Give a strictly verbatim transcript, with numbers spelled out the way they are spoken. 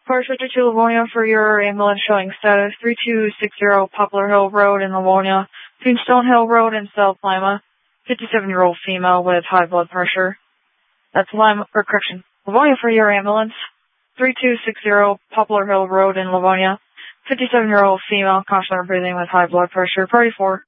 Car fifty-two Livonia for your ambulance showing status three two six zero Poplar Hill Road in Livonia, Tombstone Hill Road in South Lima, fifty-seven-year-old female with high blood pressure. That's Lima, or correction, Livonia for your ambulance, three two six zero Poplar Hill Road in Livonia, fifty-seven-year-old female, constant breathing with high blood pressure, party four.